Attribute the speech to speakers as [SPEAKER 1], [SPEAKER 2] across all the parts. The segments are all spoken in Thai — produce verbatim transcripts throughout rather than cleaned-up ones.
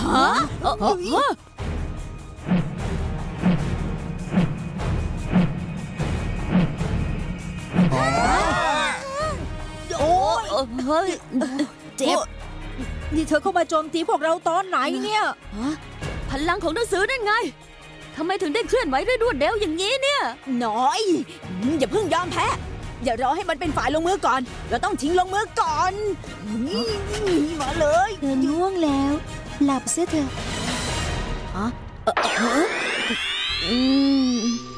[SPEAKER 1] ฮะเออเออโอ้ยเฮ้ยเจ็บ
[SPEAKER 2] นี่เธอเข้ามาโจมตีพวกเราตอนไหนเนี่ย
[SPEAKER 1] พลังของหนังสือนั่นไงทำไมถึงได้เคลื่อนไหวได้รวดเร็วอย่างนี้เนี่ย
[SPEAKER 2] น้อยอย่าเพิ่งยอมแพ้อย่ารอให้มันเป็นฝ่ายลงมือก่อนเราต้องชิงลงมือก่อนมาเลย
[SPEAKER 3] เธอง่วงแล้วหลับเสียเถอะ
[SPEAKER 2] อ๋อเอออืม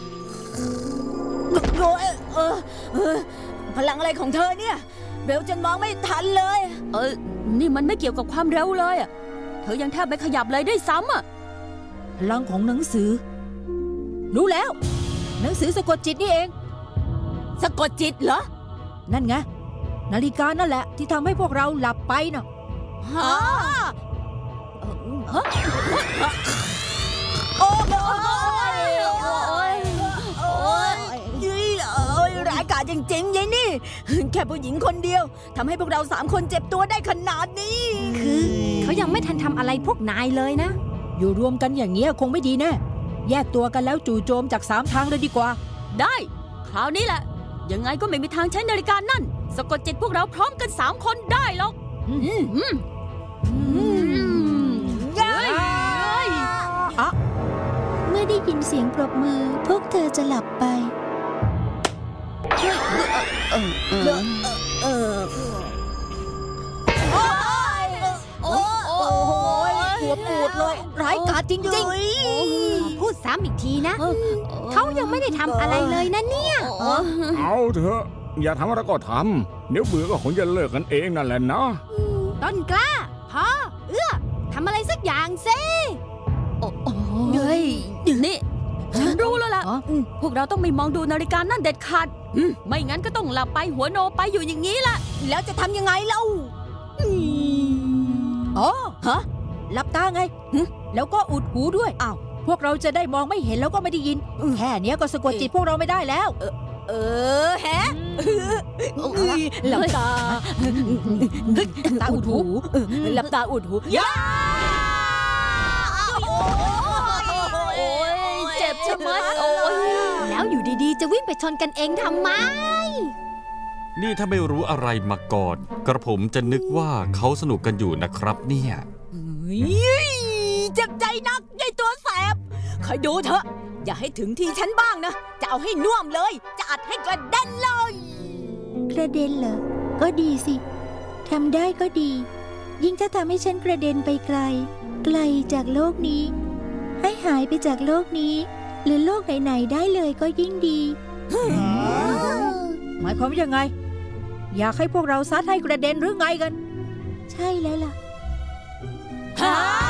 [SPEAKER 2] โอ้ยเออเออพลังอะไรของเธอเนี่ยเร็วจนมองไม่ทันเลย
[SPEAKER 1] เออนี่มันไม่เกี่ยวกับความเร็วเลยอ่ะเธอยังแทบไม่ขยับเลยด้วยซ้ำอ่ะ
[SPEAKER 2] พลังของหนังสือรู้แล้วหนังสือสะกดจิตนี่เองสะกดจิตเหรอนั่นไงนาฬิกานั่นแหละที่ทำให้พวกเราหลับไปน่ะฮะโอ้โหร้ายกาจจริงๆยัยนี่แค่ผู้หญิงคนเดียวทำให้พวกเราสามคนเจ็บตัวได้ขนาดนี้
[SPEAKER 3] คือเขายังไม่ทันทำอะไรพวกนายเลยนะ
[SPEAKER 2] อยู่รวมกันอย่างเงี้ยคงไม่ดีแน่แยกตัวกันแล้วจู่โจมจากสามทางเลยดีกว่า
[SPEAKER 1] ได้คราวนี้แหละยังไงก็ไม่มีทางใช้นาฬิกานั่นสะกดจิตพวกเราพร้อมกันสามคนได้หรอก
[SPEAKER 3] เมื่อได้ยินเสียงปรบมือพวกเธอจะหลับไป
[SPEAKER 2] เออเออโอ้ยหัวปูดเลยร้ายกาจจริง
[SPEAKER 3] ๆพูดซ้ำอีกทีนะเขายังไม่ได้ทำอะไรเลยนะเนี่ย
[SPEAKER 4] เอาเถอะอย่าทำอะไรก็ทำเดี๋ยวเบื่อก็คงจะเลิกกันเองนั่นแหละนะ
[SPEAKER 3] ต้นกล้าพ่อเอื้อทำอะไรสักอย่างสิ
[SPEAKER 1] เฮ้ยนี่ฉันรู้แล้วล่ะพวกเราต้องไม่มองดูนาฬิกานั่นเด็ดขาดไม่งั้นก็ต้องหลับไปหัวโนไปอยู่อย่างนี้ล่ะ
[SPEAKER 2] แล้วจะทำยังไงเล่าอ๋อฮะหลับตาไงแล้วก็อุดหูด้วยอ้าวพวกเราจะได้มองไม่เห็นแล้วก็ไม่ได้ยินแค่นี้ก็สะกดจิตพวกเราไม่ได้แล้วเออแฮะหลับตาตาอุดหูหลับตาอุดหูย่า
[SPEAKER 1] เจ็บใช่ไหมโอ้ย
[SPEAKER 3] แล้วอยู่ดีๆจะวิ่งไปชนกันเองทำไม
[SPEAKER 5] นี่ถ้าไม่รู้อะไรมาก่อนกระผมจะนึกว่าเขาสนุกกันอยู่นะครับเนี่ย
[SPEAKER 2] เจ็บใจนักยายตัวแสบคอยดูเถอะอย่าให้ถึงทีฉันบ้างนะจะเอาให้น่วมเลยจะอัดให้กระเด็นเลย
[SPEAKER 3] กระเด็นเหรอก็ดีสิทำได้ก็ดียิ่งถ้าทำให้ฉันกระเด็นไปไกลไกลจากโลกนี้ให้หายไปจากโลกนี้หรือโลกไหนๆได้เลยก็ยิ่งดี
[SPEAKER 2] หมายความว่ายังไงอยากให้พวกเราซัดให้กระเด็นหรือไงกัน
[SPEAKER 3] ใช่แล้วล่ะ
[SPEAKER 2] ฮะ